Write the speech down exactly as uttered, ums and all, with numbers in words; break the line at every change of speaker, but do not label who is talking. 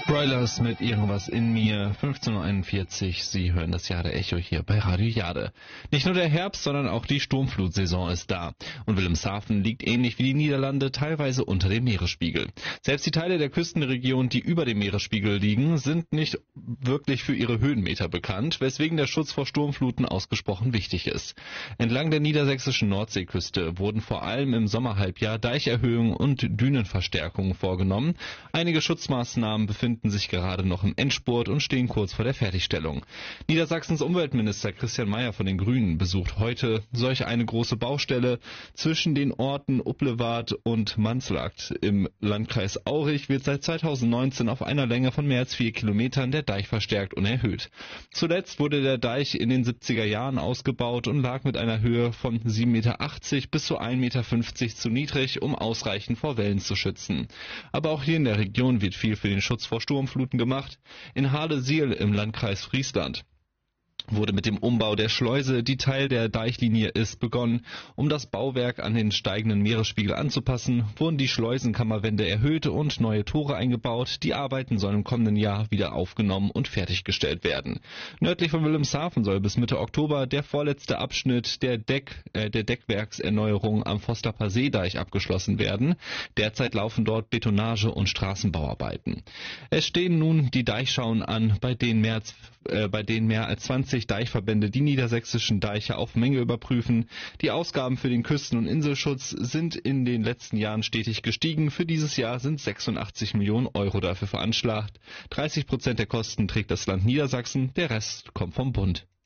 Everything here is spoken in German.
Broilers mit Irgendwas in mir, fünfzehn Uhr einundvierzig, Sie hören das Jade Echo hier bei Radio Jade. Nicht nur der Herbst, sondern auch die Sturmflutsaison ist da. Und Wilhelmshaven liegt ähnlich wie die Niederlande teilweise unter dem Meeresspiegel. Selbst die Teile der Küstenregion, die über dem Meeresspiegel liegen, sind nicht wirklich für ihre Höhenmeter bekannt, weswegen der Schutz vor Sturmfluten ausgesprochen wichtig ist. Entlang der niedersächsischen Nordseeküste wurden vor allem im Sommerhalbjahr Deicherhöhungen und Dünenverstärkungen vorgenommen. Einige Schutzmaßnahmen befinden sich gerade noch im Endspurt und stehen kurz vor der Fertigstellung. Niedersachsens Umweltminister Christian Mayer von den Grünen besucht heute solch eine große Baustelle zwischen den Orten Upplewart und Manslagt. Im Landkreis Aurich wird seit zweitausendneunzehn auf einer Länge von mehr als vier Kilometern der Deich verstärkt und erhöht. Zuletzt wurde der Deich in den siebziger Jahren ausgebaut und lag mit einer Höhe von sieben Meter achtzig bis zu ein Meter fünfzig zu niedrig, um ausreichend vor Wellen zu schützen. Aber auch hier in der Region wird viel für den Schutz vor Sturmfluten gemacht. In Hahle-Siel im Landkreis Friesland wurde mit dem Umbau der Schleuse, die Teil der Deichlinie ist, begonnen. Um das Bauwerk an den steigenden Meeresspiegel anzupassen, wurden die Schleusenkammerwände erhöht und neue Tore eingebaut. Die Arbeiten sollen im kommenden Jahr wieder aufgenommen und fertiggestellt werden. Nördlich von Wilhelmshaven soll bis Mitte Oktober der vorletzte Abschnitt der, Deck, äh, der Deckwerkserneuerung am Vosterper Seedeich abgeschlossen werden. Derzeit laufen dort Betonage- und Straßenbauarbeiten. Es stehen nun die Deichschauen an, bei denen mehr als, äh, bei denen mehr als zwanzig Deichverbände die niedersächsischen Deiche auf Menge überprüfen. Die Ausgaben für den Küsten- und Inselschutz sind in den letzten Jahren stetig gestiegen. Für dieses Jahr sind sechsundachtzig Millionen Euro dafür veranschlagt. dreißig Prozent der Kosten trägt das Land Niedersachsen, der Rest kommt vom Bund.